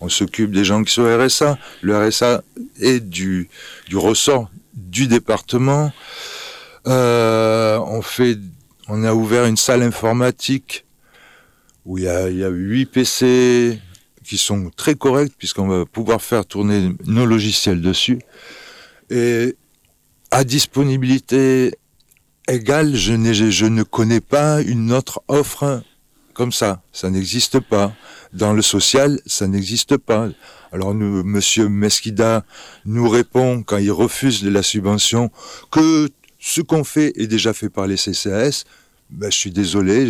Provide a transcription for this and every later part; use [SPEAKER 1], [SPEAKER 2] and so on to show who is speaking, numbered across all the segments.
[SPEAKER 1] On s'occupe des gens qui sont au RSA. Le RSA est du ressort du département. On a ouvert une salle informatique où il y a 8 PC qui sont très corrects puisqu'on va pouvoir faire tourner nos logiciels dessus. Et à disponibilité égale, je ne connais pas une autre offre comme ça. Ça n'existe pas. Dans le social, ça n'existe pas. Alors Monsieur Mesquida nous répond quand il refuse la subvention que ce qu'on fait est déjà fait par les CCAS. Ben, je suis désolé,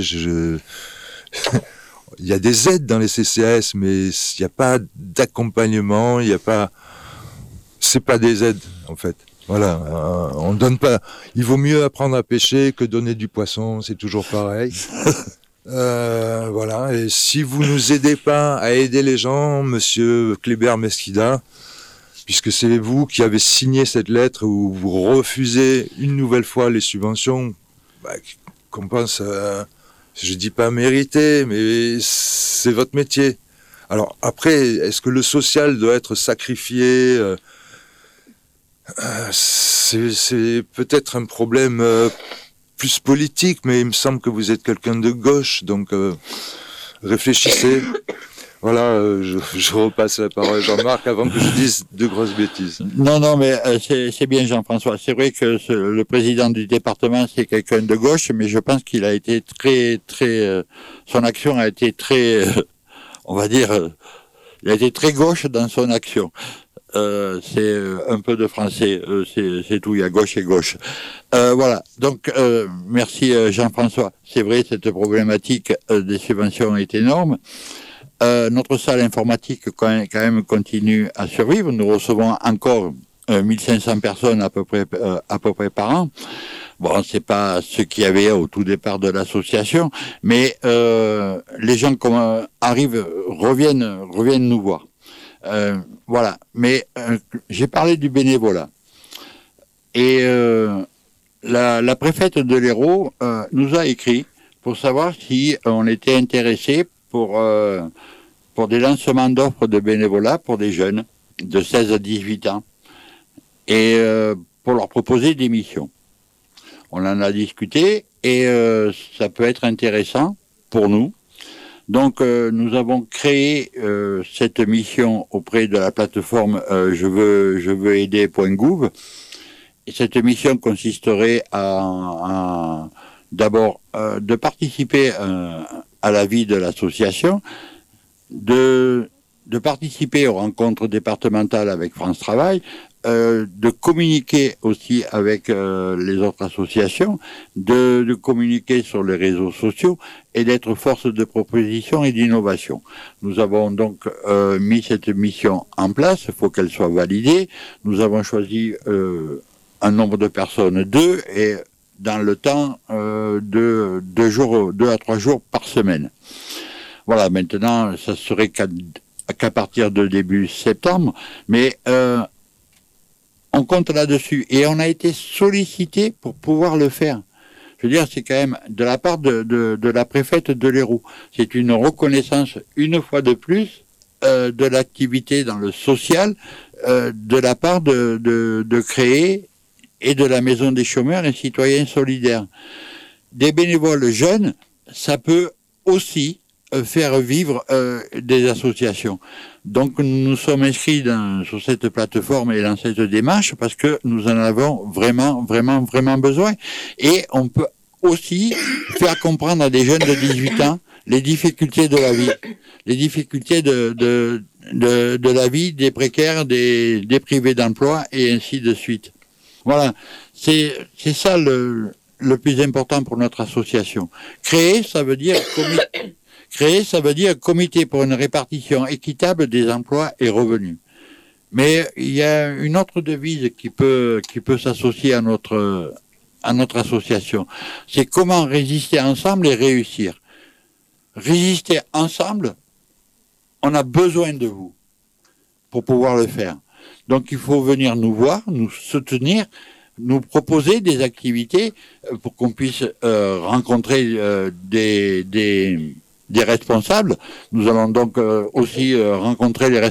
[SPEAKER 1] il y a des aides dans les CCAS, mais il n'y a pas d'accompagnement, c'est pas des aides en fait. Voilà, on donne pas. Il vaut mieux apprendre à pêcher que donner du poisson, c'est toujours pareil. Voilà, et si vous nous aidez pas à aider les gens, Monsieur Kléber Mesquida, puisque c'est vous qui avez signé cette lettre où vous refusez une nouvelle fois les subventions, qu'on pense, je dis pas mériter, mais c'est votre métier. Alors après, est-ce que le social doit être sacrifié ? C'est peut-être un problème plus politique, mais il me semble que vous êtes quelqu'un de gauche, donc réfléchissez. Voilà, je repasse la parole à Jean-Marc avant que je dise de grosses bêtises.
[SPEAKER 2] Non, mais c'est bien Jean-François. C'est vrai que le président du département, c'est quelqu'un de gauche, mais je pense qu'il a été son action a été très, on va dire, il a été très gauche dans son action. C'est un peu de français, c'est tout, il y a gauche et gauche. Voilà, donc merci Jean-François. C'est vrai, cette problématique des subventions est énorme. Notre salle informatique quand même continue à survivre. Nous recevons encore 1500 personnes à peu près par an. Bon, c'est pas ce qu'il y avait au tout départ de l'association, mais les gens reviennent nous voir. Voilà, mais j'ai parlé du bénévolat. Et la préfète de l'Hérault nous a écrit pour savoir si on était intéressé pour des lancements d'offres de bénévolat pour des jeunes de 16 à 18 ans et pour leur proposer des missions. On en a discuté et ça peut être intéressant pour nous. Donc nous avons créé cette mission auprès de la plateforme je veux aider.gouv. Et cette mission consisterait à d'abord de participer à la vie de l'association, de participer aux rencontres départementales avec France Travail, de communiquer aussi avec les autres associations, de communiquer sur les réseaux sociaux et d'être force de proposition et d'innovation. Nous avons donc mis cette mission en place, il faut qu'elle soit validée. Nous avons choisi un nombre de personnes, 2, et dans le temps de 2 à 3 jours par semaine. Voilà, maintenant, ça serait qu'à partir de début septembre, mais on compte là-dessus. Et on a été sollicité pour pouvoir le faire. Je veux dire, c'est quand même de la part de la préfète de l'Hérault. C'est une reconnaissance, une fois de plus, de l'activité dans le social, de la part de créer et de la Maison des chômeurs et citoyens solidaires. Des bénévoles jeunes, ça peut aussi faire vivre des associations. Donc nous sommes inscrits sur cette plateforme et dans cette démarche parce que nous en avons vraiment besoin. Et on peut aussi faire comprendre à des jeunes de 18 ans les difficultés de la vie, les difficultés de la vie des précaires, des privés d'emploi et ainsi de suite. Voilà, c'est ça le plus important pour notre association. Créer, ça veut dire comité pour une répartition équitable des emplois et revenus. Mais il y a une autre devise qui peut s'associer à notre association. C'est comment résister ensemble et réussir. Résister ensemble, on a besoin de vous pour pouvoir le faire. Donc il faut venir nous voir, nous soutenir, nous proposer des activités pour qu'on puisse rencontrer des des responsables. Nous allons donc aussi rencontrer les